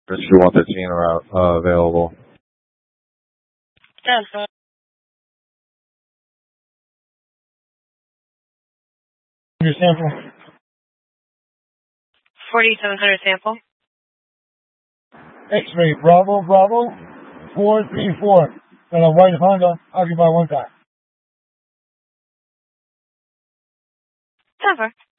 If you want the Gina available. Denver. Your sample. 4700 sample. X-ray, Bravo, 434. Got a white Honda, occupy one car. Denver.